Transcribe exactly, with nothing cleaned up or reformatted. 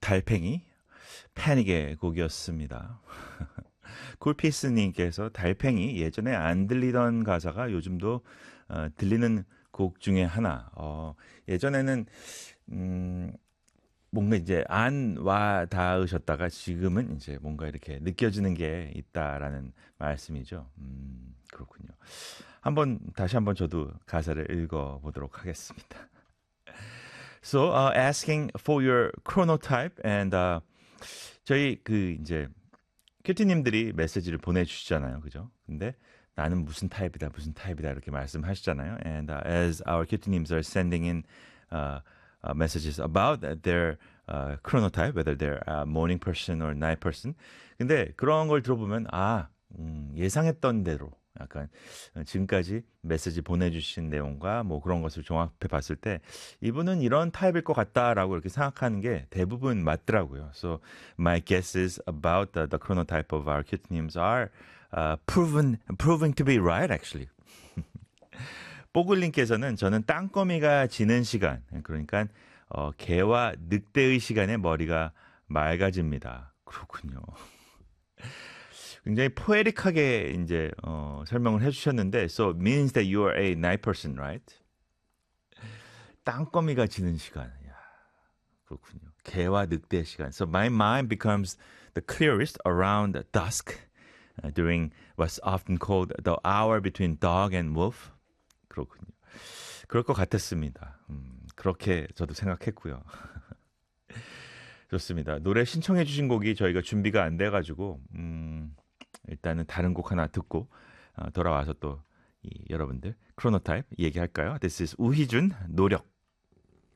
달팽이 패닉의 곡이었습니다. 쿨피스님께서 달팽이 예전에 안 들리던 가사가 요즘도 어, 들리는 곡 중에 하나. 어, 예전에는 음, 뭔가 이제 안 와 닿으셨다가 지금은 이제 뭔가 이렇게 느껴지는 게 있다라는 말씀이죠. 음, 그렇군요. 한번 다시 한번 저도 가사를 읽어 보도록 하겠습니다. So, uh, asking for your chronotype and uh, 저희 그 이제 큐티님들이 메시지를 보내주시잖아요, 그죠? 근데 나는 무슨 타입이다, 무슨 타입이다 이렇게 말씀하시잖아요. And uh, as our 큐티님s are sending in uh, uh, messages about their uh, chronotype, whether they're a morning person or night person. 근데 그런 걸 들어보면 아 음, 예상했던 대로 약간 지금까지 메시지 보내주신 내용과 뭐 그런 것을 종합해 봤을 때 이분은 이런 타입일 것 같다라고 이렇게 생각하는 게 대부분 맞더라고요. So my guesses about the, the chronotype of our cutenames are uh, proven proving to be right actually. 뽀글님께서는 저는 땅거미가 지는 시간 그러니까 어, 개와 늑대의 시간에 머리가 맑아집니다. 그렇군요. 굉장히 포에릭하게 이제 어, 설명을 해주셨는데, so it means that you are a night person, right? 땅거미가 지는 시간, 야, 그렇군요. 개와 늑대 시간. So my mind becomes the clearest around dusk, uh, during what's often called the hour between dog and wolf. 그렇군요. 그럴 것 같았습니다. 음, 그렇게 저도 생각했고요. 좋습니다. 노래 신청해 주신 곡이 저희가 준비가 안 돼가지고 음, 일단은 다른 곡 하나 듣고 어, 돌아와서 또 이, 여러분들 크로노타입 얘기할까요? This is 우희준 노력.